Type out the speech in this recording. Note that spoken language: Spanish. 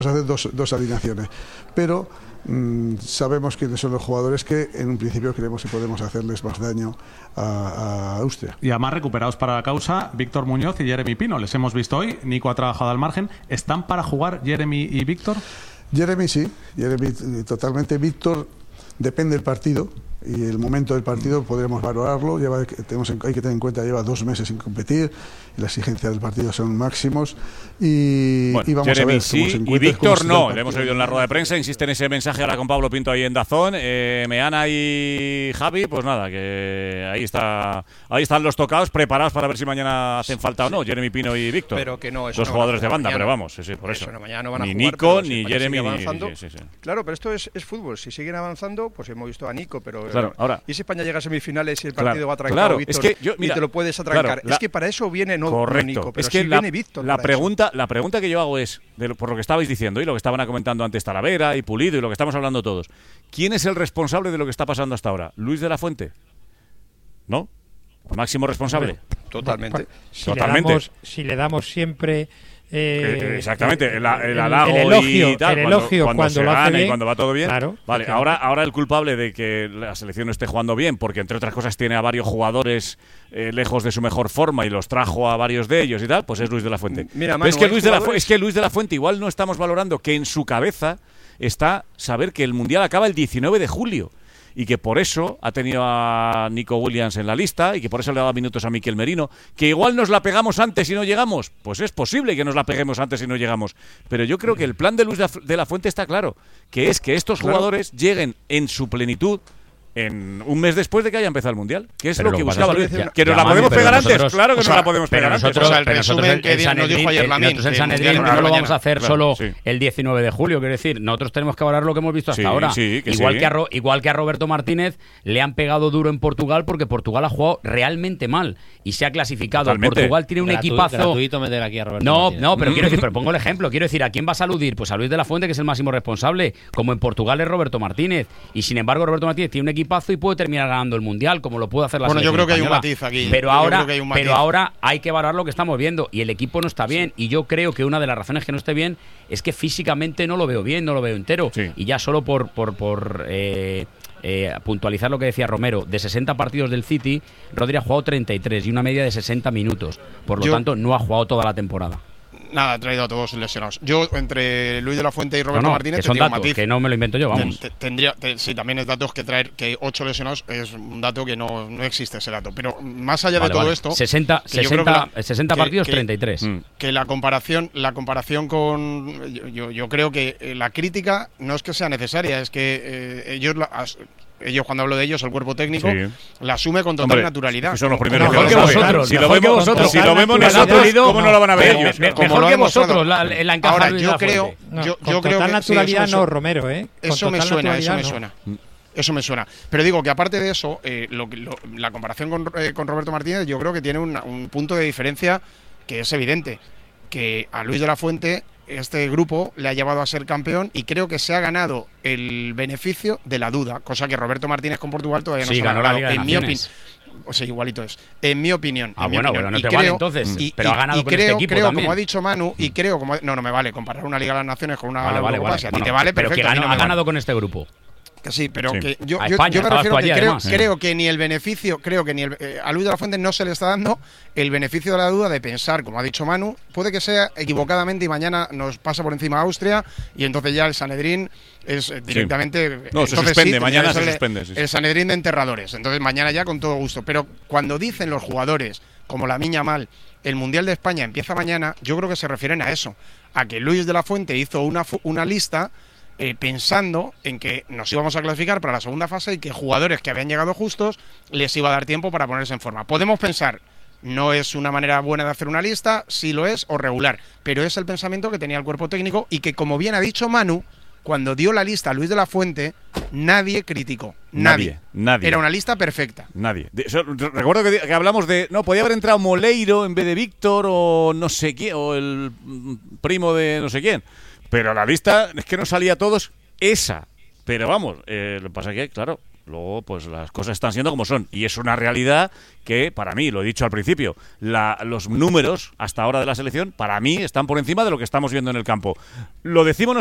hacer dos alineaciones, pero sabemos quiénes son los jugadores que en un principio creemos que podemos hacerles más daño a Austria. Y además recuperados para la causa Víctor Muñoz y Jeremy Pino. Les hemos visto hoy, Nico ha trabajado al margen. ¿Están para jugar Jeremy y Víctor? Jeremy sí, Jeremy totalmente. Víctor depende del partido y el momento del partido podremos valorarlo. Hay que tener en cuenta, lleva 2 meses sin competir y las exigencias del partido son máximos y vamos Jeremy a ver cómo sí, se encuentra. y Víctor no. Le hemos oído en la rueda de prensa, insiste en ese mensaje ahora con Pablo Pinto ahí en Dazón. Meana y Javi, pues nada, que ahí están los tocados preparados para ver si mañana hacen falta o no, Jeremy Pino y Víctor. Pero que no, dos jugadores de banda, pero vamos, por eso. Mañana no van a ni jugar, Nico, ni ni Jeremy, ni... Sí. Claro, pero esto es fútbol. Si siguen avanzando, pues hemos visto a Nico, pero claro, ahora, ¿y si España llega a semifinales y el partido va atrancado, claro, Víctor, es que yo, mira, y te lo puedes atrancar? Es que para eso viene correcto, Nico, pero es que si viene Víctor. La pregunta que yo hago es, por lo que estabais diciendo y lo que estaban comentando antes Talavera y Pulido y lo que estamos hablando todos, ¿quién es el responsable de lo que está pasando hasta ahora? ¿Luis de la Fuente? ¿No? ¿Máximo responsable? Totalmente. Si le damos siempre... exactamente, el halago elogio, y tal, el elogio cuando se lo hace gana bien, y cuando va todo bien. Claro, vale, ahora el culpable de que la selección no esté jugando bien, porque entre otras cosas tiene a varios jugadores lejos de su mejor forma y los trajo a varios de ellos y tal, pues es Luis de la Fuente. Mira, Manu, es que Luis de la Fuente igual no estamos valorando que en su cabeza está saber que el Mundial acaba el 19 de julio. Y que por eso ha tenido a Nico Williams en la lista y que por eso le ha dado minutos a Mikel Merino. Que igual nos la pegamos antes y no llegamos. Pues es posible que nos la peguemos antes y no llegamos. Pero yo creo que el plan de Luis de la Fuente está claro. Que es que estos jugadores lleguen en su plenitud en un mes después de que haya empezado el Mundial, que es lo que buscaba Luis. ¿Que nos la podemos pegar antes? Claro que nos la podemos pegar antes. El resumen que nos dijo ayer Lamine. Nosotros el Sanedrín no lo vamos a hacer solo el 19 de julio, quiero decir, nosotros tenemos que valorar lo que hemos visto hasta ahora. Igual que a Roberto Martínez le han pegado duro en Portugal porque Portugal ha jugado realmente mal y se ha clasificado. Totalmente. Portugal tiene un equipazo. Gratuito meter aquí a Roberto Martínez. No, pero quiero decir, pero pongo el ejemplo, quiero decir, ¿a quién vas a aludir? Pues a Luis de la Fuente, que es el máximo responsable, como en Portugal es Roberto Martínez, y sin embargo Roberto Martínez tiene un equipazo y puede terminar ganando el Mundial, como lo puede hacer la selección yo creo que española. hay un matiz aquí. Pero ahora hay que valorar lo que estamos viendo y el equipo no está bien, y yo creo que una de las razones que no esté bien es que físicamente no lo veo bien, no lo veo entero, y ya solo por puntualizar lo que decía Romero, de 60 partidos del City, Rodri ha jugado 33 y una media de 60 minutos, por lo tanto no ha jugado toda la temporada. Nada, ha traído a todos lesionados. Yo, entre Luis de la Fuente y Roberto Martínez, que son datos, matiz, que no me lo invento yo, vamos. Sí, también es datos que traer que 8 lesionados es un dato que no existe ese dato. Pero más allá de todo esto... 60 partidos, 33. Que la comparación con... Yo creo que la crítica no es que sea necesaria, es que ellos, cuando hablo de ellos, el cuerpo técnico, la asume con total naturalidad. Son los primeros mejor que vosotros. Si lo vemos nosotros, ¿cómo no lo van a ver ellos? Mejor que vosotros la encaja. Ahora, yo creo con total naturalidad no, Romero, Eso me suena. Eso me suena. Pero digo que aparte de eso, la comparación con Roberto Martínez, yo creo que tiene un punto de diferencia que es evidente. Que a Luis de la Fuente este grupo le ha llevado a ser campeón y creo que se ha ganado el beneficio de la duda, cosa que Roberto Martínez con Portugal todavía no se ha ganado, en mi opinión. O sea, igualito es. En mi opinión. No te vale entonces. Pero ha ganado con este equipo también. Como ha dicho Manu, y creo como... No me vale comparar una Liga de las Naciones con una Eurocopa. Si a ti te vale, pero perfecto. Que ha ganado con este grupo. Que sí, pero que yo me refiero que creo que ni el beneficio, a Luis de la Fuente no se le está dando el beneficio de la duda de pensar, como ha dicho Manu, puede que sea equivocadamente y mañana nos pasa por encima a Austria y entonces ya el Sanedrín es directamente... No, se suspende, mañana se suspende. El Sanedrín de enterradores, entonces mañana ya con todo gusto. Pero cuando dicen los jugadores, como Lamine Yamal, el Mundial de España empieza mañana, yo creo que se refieren a eso, a que Luis de la Fuente hizo una lista... pensando en que nos íbamos a clasificar para la segunda fase y que jugadores que habían llegado justos les iba a dar tiempo para ponerse en forma. Podemos pensar, no es una manera buena de hacer una lista, sí lo es, o regular, pero es el pensamiento que tenía el cuerpo técnico y que, como bien ha dicho Manu, cuando dio la lista a Luis de la Fuente, nadie criticó. Nadie. Era una lista perfecta. Nadie. Recuerdo que hablamos de... No, podía haber entrado Moleiro en vez de Víctor o no sé quién, o el primo de no sé quién. Pero la lista es que no salía a todos esa. Pero vamos, lo que pasa es que, claro, Luego, pues las cosas están siendo como son. Y es una realidad que, para mí, lo he dicho al principio, los números hasta ahora de la selección, para mí, están por encima de lo que estamos viendo en el campo. Lo decimos